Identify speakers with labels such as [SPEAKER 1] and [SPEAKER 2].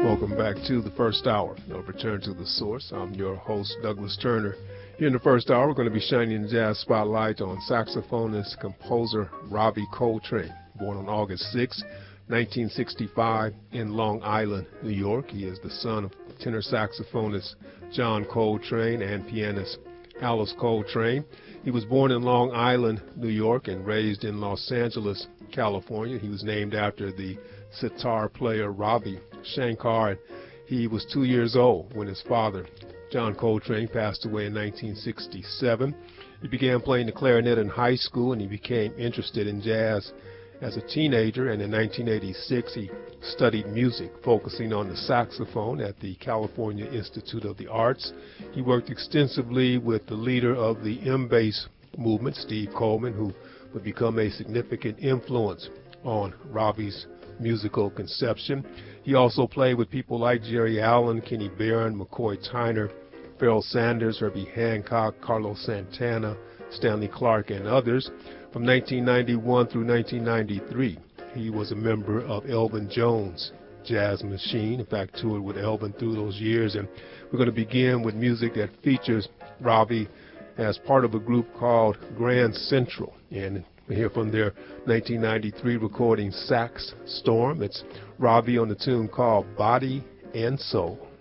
[SPEAKER 1] Welcome back to the first hour of Return to the Source. I'm your host, Douglas Turner. Here in the first hour, we're going to be shining the jazz spotlight on saxophonist, composer Ravi Coltrane, born on August 6, 1965 in Long Island, New York. He is the son of tenor saxophonist John Coltrane and pianist Alice Coltrane. He was born in Long Island, New York, and raised in Los Angeles, California. He was named after the sitar player Ravi Shankar. He was 2 years old when his father, John Coltrane, passed away in 1967. He began playing the clarinet in high school, and he became interested in jazz as a teenager. And in 1986, he studied music, focusing on the saxophone at the California Institute of the Arts. He worked extensively with the leader of the M-Bass movement, Steve Coleman, who would become a significant influence on Ravi's musical conception. He also played with people like Jerry Allen, Kenny Barron, McCoy Tyner, Pharoah Sanders, Herbie Hancock, Carlos Santana, Stanley Clarke, and others. From 1991 through 1993, he was a member of Elvin Jones' Jazz Machine. In fact, toured with Elvin through those years. And we're going to begin with music that features Ravi as part of a group called Grand Central. And we hear from their 1993 recording, Sax Storm. It's Ravi on the tune called Body and Soul.